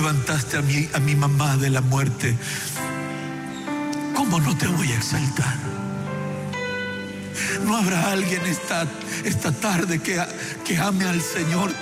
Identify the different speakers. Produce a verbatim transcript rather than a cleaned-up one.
Speaker 1: levantaste a mi, a mi mamá de la muerte, ¿cómo no te voy a exaltar? ¿No habrá alguien esta, esta tarde que, que ame al Señor